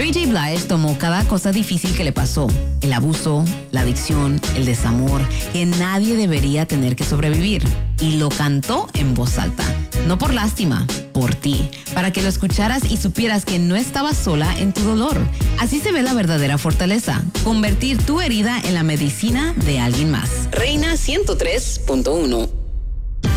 Mary J. Blige tomó cada cosa difícil que le pasó, el abuso, la adicción, el desamor, que nadie debería tener que sobrevivir, y lo cantó en voz alta. No por lástima, por ti, para que lo escucharas y supieras que no estabas sola en tu dolor. Así se ve la verdadera fortaleza, convertir tu herida en la medicina de alguien más. Reina 103.1